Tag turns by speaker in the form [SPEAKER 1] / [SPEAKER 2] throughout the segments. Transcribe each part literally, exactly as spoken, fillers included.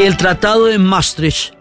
[SPEAKER 1] El Tratado de Maastricht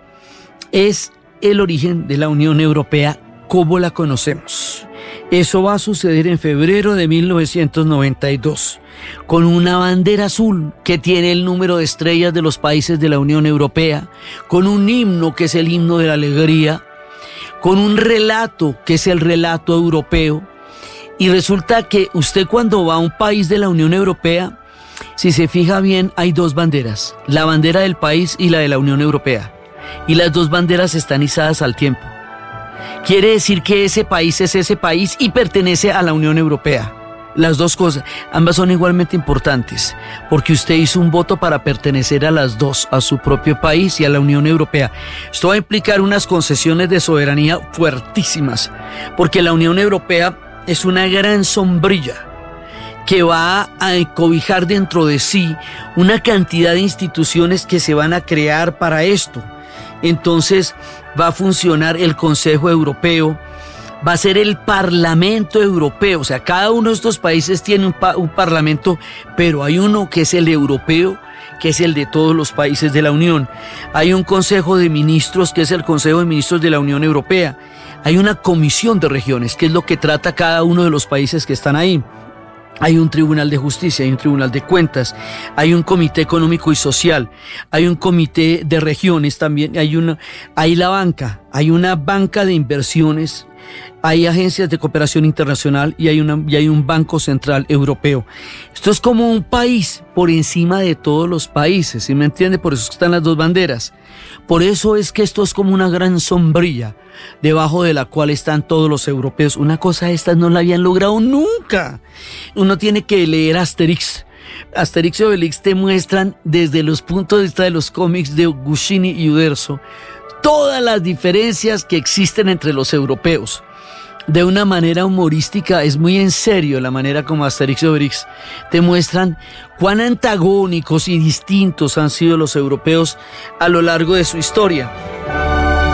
[SPEAKER 1] es el origen de la Unión Europea como la conocemos. Eso va a suceder en febrero de mil novecientos noventa y dos, con una bandera azul que tiene el número de estrellas de los países de la Unión Europea, con un himno que es el himno de la alegría, con un relato que es el relato europeo. Y resulta que usted cuando va a un país de la Unión Europea, si se fija bien, hay dos banderas, la bandera del país y la de la Unión Europea. Y las dos banderas están izadas al tiempo. Quiere decir que ese país es ese país y pertenece a la Unión Europea. Las dos cosas, ambas son igualmente importantes, porque usted hizo un voto para pertenecer a las dos, a su propio país y a la Unión Europea. Esto va a implicar unas concesiones de soberanía fuertísimas, porque la Unión Europea es una gran sombrilla que va a cobijar dentro de sí una cantidad de instituciones que se van a crear para esto. Entonces va a funcionar el Consejo Europeo, va a ser el Parlamento Europeo, o sea, cada uno de estos países tiene un, pa- un parlamento, pero hay uno que es el europeo, que es el de todos los países de la Unión. Hay un Consejo de Ministros, que es el Consejo de Ministros de la Unión Europea. Hay una Comisión de Regiones, que es lo que trata cada uno de los países que están ahí. Hay un Tribunal de Justicia, hay un Tribunal de Cuentas, hay un Comité Económico y Social, hay un Comité de Regiones también, hay una, hay la banca, hay una banca de inversiones, hay agencias de cooperación internacional y hay, una, y hay un Banco Central Europeo. Esto es como un país por encima de todos los países, ¿sí me entiende? Por eso están las dos banderas. Por eso es que esto es como una gran sombrilla debajo de la cual están todos los europeos. Una cosa de estas no la habían logrado nunca. Uno tiene que leer Asterix. Asterix y Obelix te muestran desde los puntos de vista de los cómics de Goscinny y Uderzo todas las diferencias que existen entre los europeos. De una manera humorística, es muy en serio la manera como Asterix y Obelix te muestran cuán antagónicos y distintos han sido los europeos a lo largo de su historia.